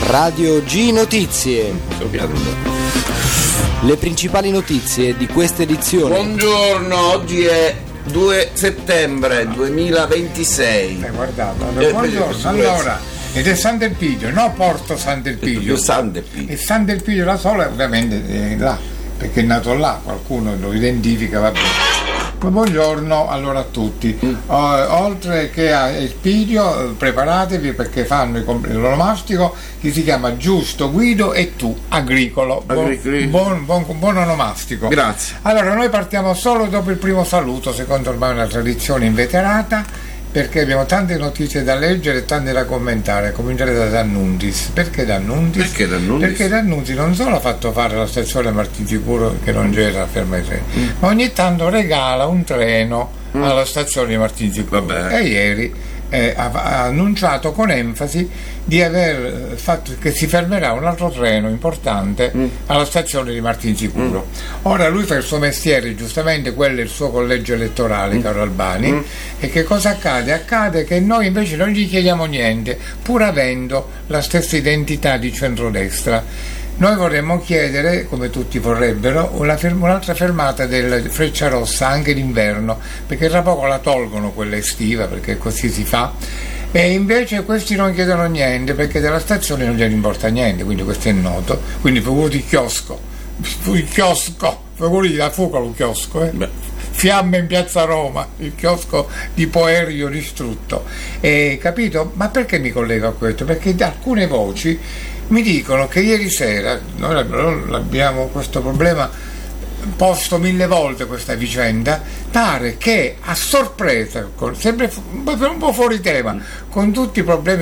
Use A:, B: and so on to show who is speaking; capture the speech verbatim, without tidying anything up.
A: Radio G Notizie. Le principali notizie di questa edizione.
B: Buongiorno, oggi è due settembre duemilaventisei.
C: Hai guardato? Allora, eh, buongiorno, allora, ed è Sant'Elpidio, no Porto Sant'Elpidio.
B: Sant'Elpidio.
C: E Sant'Elpidio la Sola ovviamente è là, perché è nato là, qualcuno lo identifica, va bene. Buongiorno allora a tutti. Mm. Uh, oltre che a Elpidio, preparatevi perché fanno l'onomastico che si chiama Giusto, Guido e tu, agricolo. Buon, buon, buon, buon onomastico.
B: Grazie.
C: Allora, noi partiamo solo dopo il primo saluto, secondo ormai una tradizione inveterata, perché abbiamo tante notizie da leggere e tante da commentare. Cominciare da D'Annunzis. Perché D'Annunzis?
B: Perché D'Annunzis?
C: Perché D'Annunzis non solo ha fatto fare la stazione Martinsicuro, che non c'era ferma ai treni, mm. ma ogni tanto regala un treno mm. alla stazione di Martinsicuro.
B: Vabbè.
C: E ieri eh, ha, ha annunciato con enfasi di aver fatto che si fermerà un altro treno importante mm. alla stazione di Martinsicuro. Mm. Ora lui fa il suo mestiere, giustamente quello è il suo collegio elettorale, mm. caro Albani, mm. e che cosa accade? Accade che noi invece non gli chiediamo niente, pur avendo la stessa identità di centrodestra. Noi vorremmo chiedere, come tutti vorrebbero, una ferm- un'altra fermata del Frecciarossa anche d'inverno, perché tra poco la tolgono quella estiva, perché così si fa. E invece questi non chiedono niente perché della stazione non gliene importa niente, quindi questo è noto. Quindi figurati il chiosco, il chiosco, figurati da fuoco lo chiosco, eh? Beh. Fiamme in piazza Roma, il chiosco di Poerio distrutto. E, capito? Ma perché mi collego a questo? Perché da alcune voci mi dicono che ieri sera, noi abbiamo questo problema posto mille volte questa vicenda, pare che a sorpresa, con, sempre un po' fuori tema, con tutti i problemi